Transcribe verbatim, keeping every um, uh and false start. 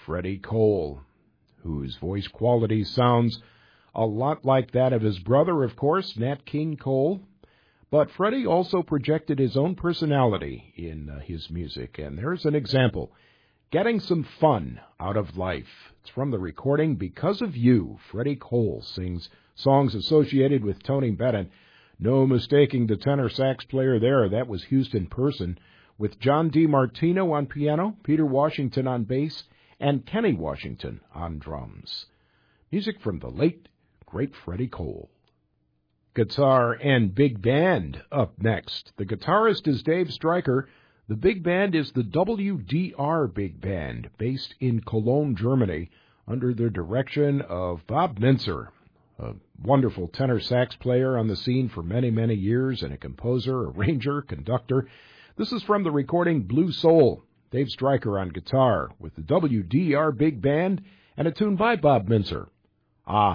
Freddie Cole, whose voice quality sounds a lot like that of his brother, of course, Nat King Cole. But Freddie also projected his own personality in uh, his music, and there's an example. Getting some fun out of life. It's from the recording Because of You. Freddie Cole sings songs associated with Tony Bennett. No mistaking the tenor sax player there. That was Houston Person, with John DiMartino on piano, Peter Washington on bass, and Kenny Washington on drums. Music from the late, great Freddie Cole. Guitar and big band up next. The guitarist is Dave Stryker. The big band is the W D R Big Band, based in Cologne, Germany, under the direction of Bob Mintzer, a wonderful tenor sax player on the scene for many, many years, and a composer, arranger, conductor. This is from the recording Blue Soul. Dave Stryker on guitar with the W D R Big Band and a tune by Bob Mintzer. Ah.